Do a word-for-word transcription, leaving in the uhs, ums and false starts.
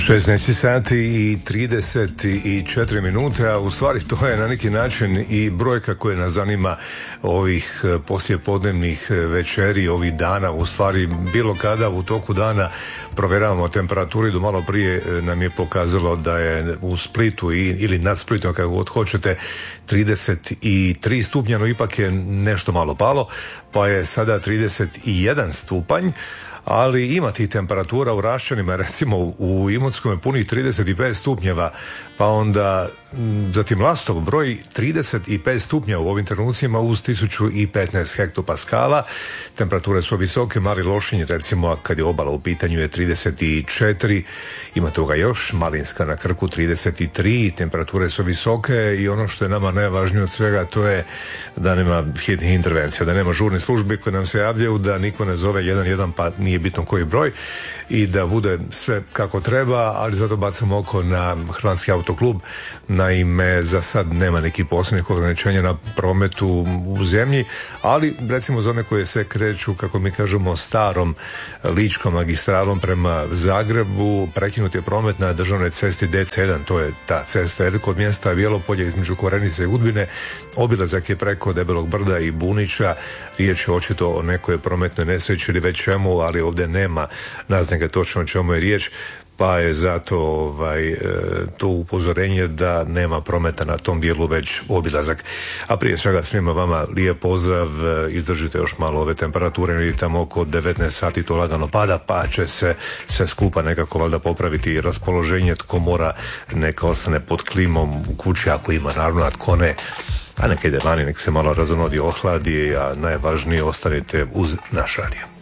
šesnaest sati i trideset četiri minute, a u stvari to je na neki način i brojka koja nas zanima ovih poslijepodnevnih večeri, ovih dana. U stvari bilo kada u toku dana provjeravamo temperaturu i do malo prije nam je pokazalo da je u Splitu i, ili nad Splitom, kako god hoćete, trideset tri stupnja, no ipak je nešto malo palo, pa je sada trideset jedan stupanj. Ali ima tih temperatura u Raščanima, recimo u Imotskom je punih trideset pet stupnjeva, pa onda zatim Lastov broj trideset pet stupnja u ovim trenucima uz tisuću petnaest hektopaskala. Temperature su visoke, Mali Lošinj recimo, a kad je obala u pitanju, je trideset četiri, ima toga još, Malinska na Krku trideset tri, temperature su visoke i ono što je nama najvažnije od svega, to je da nema hitnih intervencija, da nema žurnih službi koje nam se javljaju, da niko ne zove jedan jedan, pa nije bitno koji broj, i da bude sve kako treba, ali zato bacamo oko na Hrvatski autoklub. Naime, za sad nema nekih posebnih ograničenja na prometu u zemlji, ali recimo za one koje se kreću, kako mi kažemo, starom ličkom magistralom prema Zagrebu, prekinut je promet na državnoj cesti D C jedan, to je ta cesta jer kod mjesta Bjelopolje između Korenice i Udbine. Obilazak je preko Debelog brda i Bunića. Riječ je očito o nekoj prometnoj nesreći ili već čemu, ali ovdje nema naznake točno o čemu je riječ, pa je zato ovaj, to upozorenje da nema prometa na tom dijelu, već obilazak. A prije svega svima vama lijep pozdrav, izdržite još malo ove temperature, i tamo oko devetnaest sati to lagano pada, pa će se sve skupa nekako valjda popraviti raspoloženje. Tko mora, neka ostane pod klimom u kući ako ima, naravno, a tko ne, a neka ide vani, nek se malo razonodi, ohladi, a najvažnije ostanite uz naš radio.